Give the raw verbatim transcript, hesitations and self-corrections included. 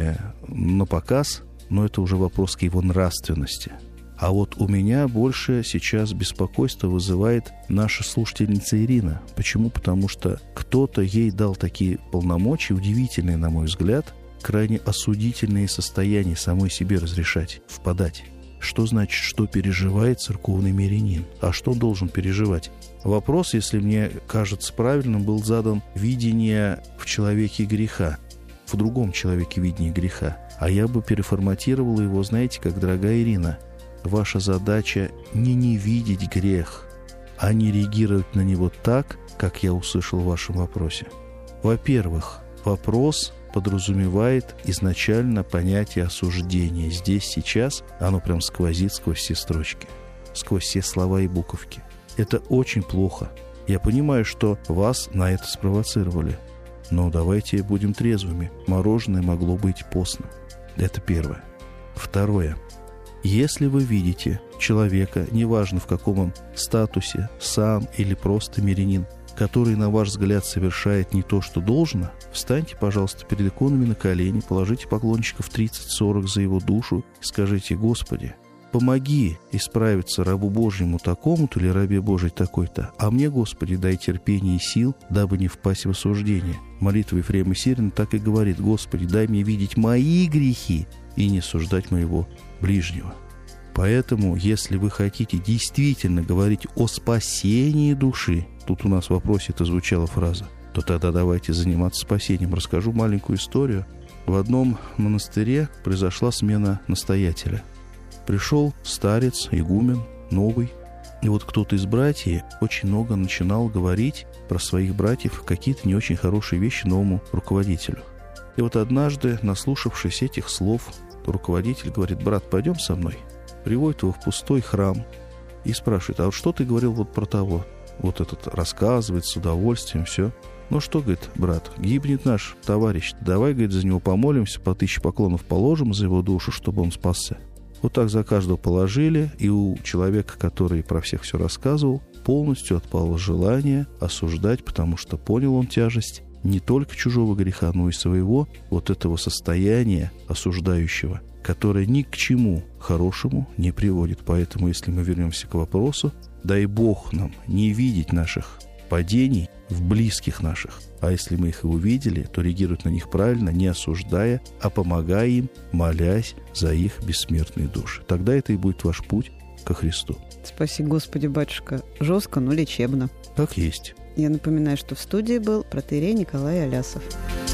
не на показ, но это уже вопрос к его нравственности. А вот у меня больше сейчас беспокойство вызывает наша слушательница Ирина. Почему? Потому что кто-то ей дал такие полномочия, удивительные, на мой взгляд, крайне осудительные состояния самой себе разрешать, впадать. Что значит, что переживает церковный мирянин? А что он должен переживать? Вопрос, если мне кажется правильным, был задан видение в человеке греха, в другом человеке видение греха. А я бы переформатировал его, знаете, как, дорогая Ирина, ваша задача не не видеть грех, а не реагировать на него так, как я услышал в вашем вопросе. Во-первых, вопрос подразумевает изначально понятие осуждения. Здесь, сейчас оно прям сквозит сквозь все строчки, сквозь все слова и буковки. Это очень плохо. Я понимаю, что вас на это спровоцировали. Но давайте будем трезвыми. Мороженое могло быть постным. Это первое. Второе. Если вы видите человека, неважно в каком он статусе, сам или просто мирянин, который, на ваш взгляд, совершает не то, что должно, встаньте, пожалуйста, перед иконами на колени, положите поклончиков тридцать-сорок за его душу и скажите: «Господи, помоги исправиться рабу Божьему такому-то или рабе Божьей такой-то, а мне, Господи, дай терпение и сил, дабы не впасть в осуждение». Молитва Ефрема Сирина так и говорит: «Господи, дай мне видеть мои грехи и не осуждать моего ближнего». Поэтому, если вы хотите действительно говорить о спасении души, тут у нас в вопросе это звучала фраза, то тогда давайте заниматься спасением. Расскажу маленькую историю. В одном монастыре произошла смена настоятеля. Пришел старец, игумен, новый. И вот кто-то из братьев очень много начинал говорить про своих братьев, какие-то не очень хорошие вещи новому руководителю. И вот однажды, наслушавшись этих слов, руководитель говорит: «Брат, пойдем со мной». Приводит его в пустой храм и спрашивает: «А вот что ты говорил вот про того?» Вот этот рассказывает с удовольствием все. «Ну что, — говорит, — брат, гибнет наш товарищ. Давай, — говорит, — за него помолимся, по тысяче поклонов положим за его душу, чтобы он спасся». Вот так за каждого положили, и у человека, который про всех все рассказывал, полностью отпало желание осуждать, потому что понял он тяжесть не только чужого греха, но и своего, вот этого состояния осуждающего, которое ни к чему хорошему не приводит. Поэтому, если мы вернемся к вопросу, дай Бог нам не видеть наших падений в близких наших. А если мы их и увидели, то реагировать на них правильно, не осуждая, а помогая им, молясь за их бессмертные души. Тогда это и будет ваш путь ко Христу. Спаси Господи, батюшка. Жестко, но лечебно. Как есть. Я напоминаю, что в студии был протоиерей Николай Алясов.